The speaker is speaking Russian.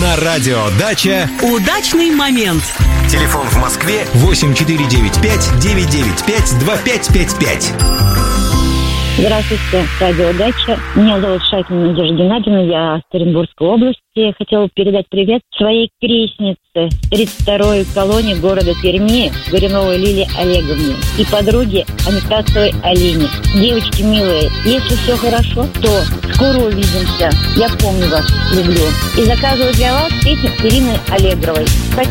На радио «Дача» удачный момент. Телефон в Москве 8495-995-2555. Здравствуйте, радио «Дача». Меня зовут Шакина Надежда Геннадьевна, я с Оренбургской области. Хотела передать привет своей крестнице 32-й колонии города Перми Горюновой Лилии Олеговне и подруге Анастасовой Алине. Девочки милые, если все хорошо, то скоро увидимся. Я помню вас, люблю. И заказываю для вас песню Ирины Аллегровой.